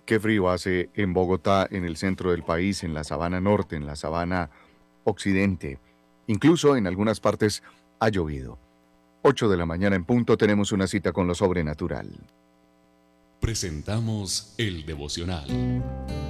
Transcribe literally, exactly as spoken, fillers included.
Qué frío hace en Bogotá, en el centro del país, en la sabana norte, en la sabana occidente. Incluso en algunas partes ha llovido. Ocho de la mañana en punto tenemos una cita con lo sobrenatural. Presentamos el devocional.